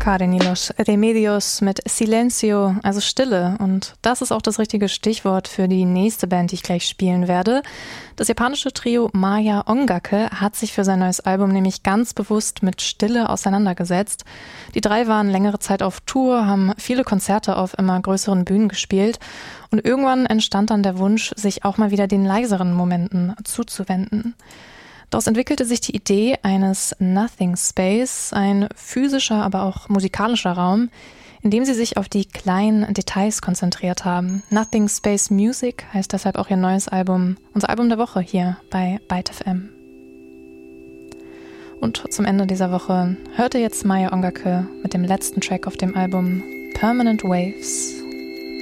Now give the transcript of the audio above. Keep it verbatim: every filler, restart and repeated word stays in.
Toccare ni los remedios mit Silencio, also Stille. Und das ist auch das richtige Stichwort für die nächste Band, die ich gleich spielen werde. Das japanische Trio Maya Ongake hat sich für sein neues Album nämlich ganz bewusst mit Stille auseinandergesetzt. Die drei waren längere Zeit auf Tour, haben viele Konzerte auf immer größeren Bühnen gespielt. Und irgendwann entstand dann der Wunsch, sich auch mal wieder den leiseren Momenten zuzuwenden. Daraus entwickelte sich die Idee eines Nothing Space, ein physischer, aber auch musikalischer Raum, in dem sie sich auf die kleinen Details konzentriert haben. Nothing Space Music heißt deshalb auch ihr neues Album, unser Album der Woche hier bei Byte F M. Und zum Ende dieser Woche hörte jetzt Maya Ongake mit dem letzten Track auf dem Album Permanent Waves.